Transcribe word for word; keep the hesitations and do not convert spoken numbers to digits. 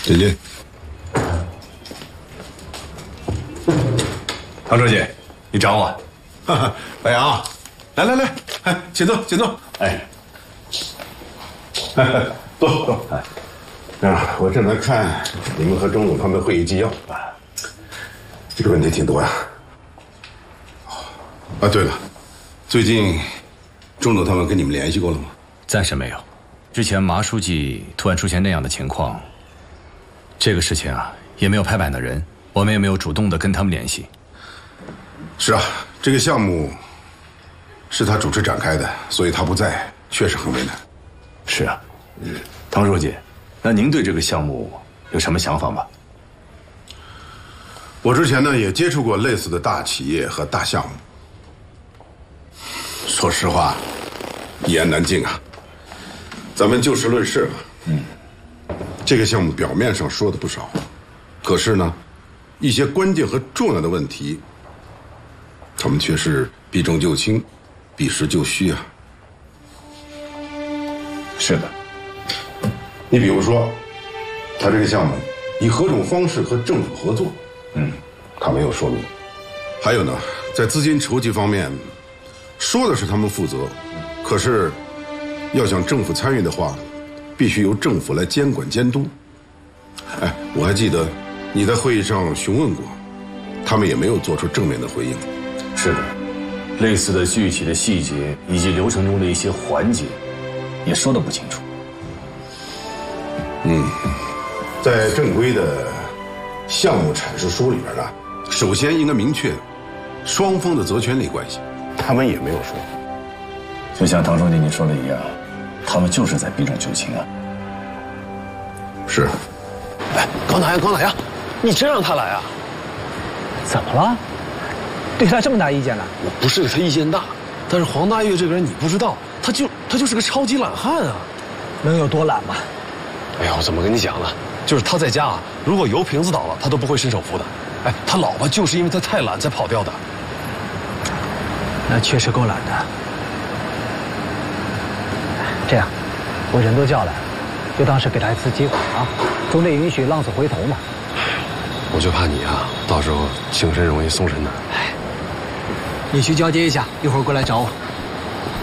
进进。 唐书记，你找我？ 哈哈，白杨，来来来，哎，请坐，请坐。 哎， 坐坐。哎，啊，我正在看你们和钟总他们的会议纪要啊，这个问题挺多呀。啊，对了，最近钟总他们跟你们联系过了吗？ 暂时没有。之前麻书记突然出现那样的情况，这个事情啊也没有拍板的人，我们也没有主动的跟他们联系。 是啊，这个项目是他主持展开的，所以他不在，确实很为难。 是啊，嗯，唐书记，那您对这个项目有什么想法吗？ 我之前呢也接触过类似的大企业和大项目，说实话，一言难尽啊。咱们就事论事吧。嗯，这个项目表面上说的不少，可是呢，一些关键和重要的问题，他们却是避重就轻，避实就虚啊。 是的， 你比如说，他这个项目以何种方式和政府合作，嗯，他没有说明。还有呢，在资金筹集方面，说的是他们负责，可是要想政府参与的话，必须由政府来监管监督。哎，我还记得你在会议上询问过，他们也没有做出正面的回应。 是的，类似的具体的细节以及流程中的一些环节，也说得不清楚。 嗯，在正规的项目阐释书里边呢，首先应该明确双方的责权利关系，他们也没有说。 就像唐书记你说的一样，他们就是在避重就轻啊。 是。 哎，高大洋，高大洋，你真让他来啊？ 怎么了？对他这么大意见了？ 我不是对他意见大，但是黄大岳这个人你不知道，他就他就是个超级懒汉啊。 能有多懒吗？ 哎呀，我怎么跟你讲呢？就是他在家啊，如果油瓶子倒了，他都不会伸手扶的。哎，他老婆就是因为他太懒才跑掉的。 那确实够懒的。这样，我人都叫来了，就当是给他一次机会啊，总得允许浪子回头嘛。 我就怕你啊，到时候请神容易送神难。 哎，你去交接一下，一会儿过来找我。